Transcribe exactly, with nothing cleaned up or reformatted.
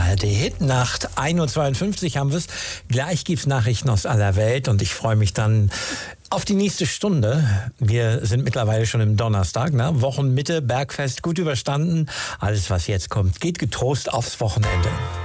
A R D Hitnacht, ein Uhr zweiundfünfzig haben wir es. Gleich gibt es Nachrichten aus aller Welt und ich freue mich dann auf die nächste Stunde. Wir sind mittlerweile schon im Donnerstag, ne? Wochenmitte, Bergfest gut überstanden. Alles, was jetzt kommt, geht getrost aufs Wochenende.